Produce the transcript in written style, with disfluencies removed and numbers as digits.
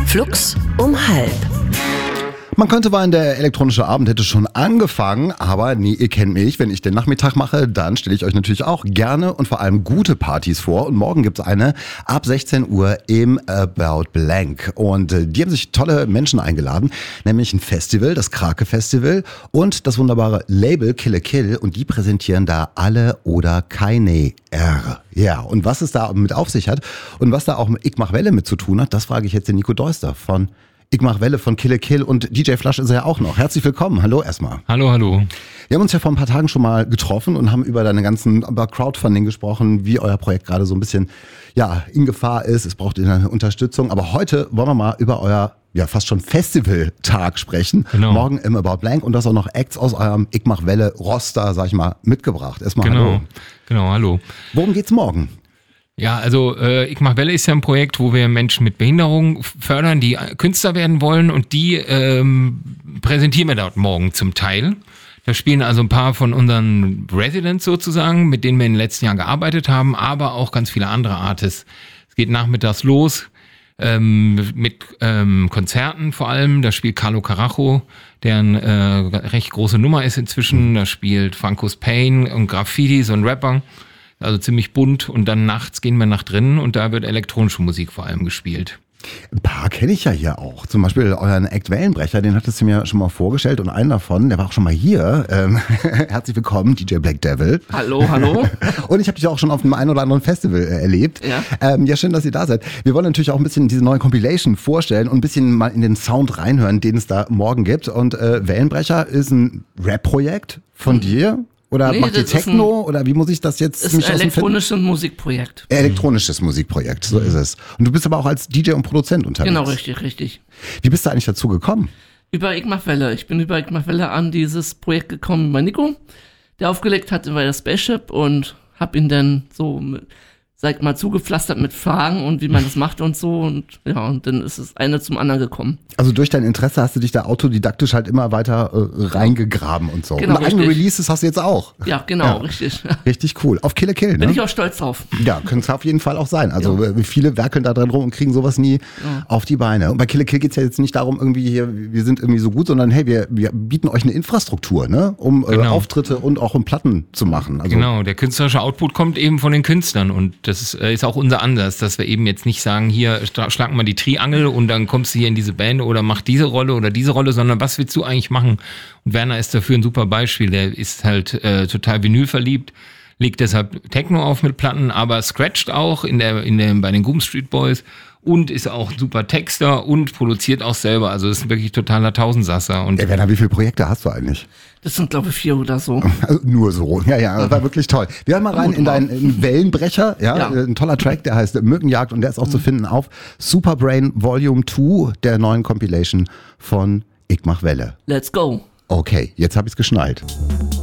Flux um halb. Man könnte meinen, der elektronische Abend hätte schon angefangen, aber nee, ihr kennt mich. Wenn ich den Nachmittag mache, dann stelle ich euch natürlich auch gerne und vor allem gute Partys vor. Und morgen gibt's eine ab 16 Uhr im About Blank. Und die haben sich tolle Menschen eingeladen, nämlich ein Festival, das Krake Festival und das wunderbare Label Kill a Kill. Und die präsentieren da Alle oder Keine R. Ja, und was es da mit auf sich hat und was da auch mit Ich mach Welle mit zu tun hat, das frage ich jetzt den Nico Deuster von Ich mach Welle von Kill a Kill und DJ Flash ist er ja auch noch. Herzlich willkommen. Hallo erstmal. Hallo. Wir haben uns ja vor ein paar Tagen schon mal getroffen und haben über über Crowdfunding gesprochen, wie euer Projekt gerade so ein bisschen in Gefahr ist. Es braucht eine Unterstützung. Aber heute wollen wir mal über euer fast schon Festivaltag sprechen. Genau. Morgen im About Blank und das auch noch Acts aus eurem Ich mach Welle Roster, sag ich mal, mitgebracht. Erstmal hallo. Genau, hallo. Worum geht's morgen? Ja, also Ich mach Welle ist ja ein Projekt, wo wir Menschen mit Behinderung fördern, die Künstler werden wollen und die präsentieren wir dort morgen zum Teil. Da spielen also ein paar von unseren Residents sozusagen, mit denen wir in den letzten Jahren gearbeitet haben, aber auch ganz viele andere Artists. Es geht nachmittags los mit Konzerten vor allem. Da spielt Carlo Carajo, der eine recht große Nummer ist inzwischen. Da spielt Funkos Pain und Graffiti, so ein Rapper. Also ziemlich bunt und dann nachts gehen wir nach drinnen und da wird elektronische Musik vor allem gespielt. Ein paar kenne ich ja hier auch. Zum Beispiel euren Act Wellenbrecher, den hattest du mir schon mal vorgestellt und einen davon, der war auch schon mal hier. Herzlich willkommen, DJ Black Devil. Hallo. Und ich habe dich auch schon auf dem einen oder anderen Festival erlebt. Ja. Schön, dass ihr da seid. Wir wollen natürlich auch ein bisschen diese neue Compilation vorstellen und ein bisschen mal in den Sound reinhören, den es da morgen gibt. Und Wellenbrecher ist ein Rap-Projekt von dir. Oder macht ihr Techno? Oder wie muss ich das jetzt ist ein elektronisches Musikprojekt. Elektronisches Musikprojekt, so ist es. Und du bist aber auch als DJ und Produzent unterwegs. Genau, richtig. Wie bist du eigentlich dazu gekommen? Über Ich mach Welle. Ich bin über Ich mach Welle an dieses Projekt gekommen bei Nico, der aufgelegt hatte bei der Spaceship und hab ihn dann so, sag mal, zugepflastert mit Fragen und wie man das macht und so und dann ist es eine zum anderen gekommen. Also durch dein Interesse hast du dich da autodidaktisch halt immer weiter reingegraben und so. Genau, und eigene Releases hast du jetzt auch. Ja, genau, richtig. Richtig cool. Auf Kill a Kill, ne? Bin ich auch stolz drauf. Ja, können es auf jeden Fall auch sein. Also viele werkeln da dran rum und kriegen sowas nie auf die Beine. Und bei Kill a Kill geht's ja jetzt nicht darum, irgendwie hier, wir sind irgendwie so gut, sondern hey, wir bieten euch eine Infrastruktur, ne? Um Auftritte und auch um Platten zu machen. Also, genau, der künstlerische Output kommt eben von den Künstlern und das ist auch unser Ansatz, dass wir eben jetzt nicht sagen, hier schlag mal die Triangel und dann kommst du hier in diese Band oder mach diese Rolle oder diese Rolle, sondern was willst du eigentlich machen? Und Werner ist dafür ein super Beispiel, der ist halt total Vinyl verliebt, legt deshalb Techno auf mit Platten, aber scratcht auch bei den Goom Street Boys und ist auch ein super Texter und produziert auch selber. Also ist wirklich totaler Tausendsasser. Und Werner, wie viele Projekte hast du eigentlich? Das sind, glaube ich, 4 oder so. Also nur so. Ja, das war wirklich toll. Wir hören mal rein in deinen Wellenbrecher. Ja, ein toller Track, der heißt Mückenjagd und der ist auch zu finden auf Superbrain Volume 2, der neuen Compilation von Ich mach Welle. Let's go. Okay, jetzt habe ich's geschnallt.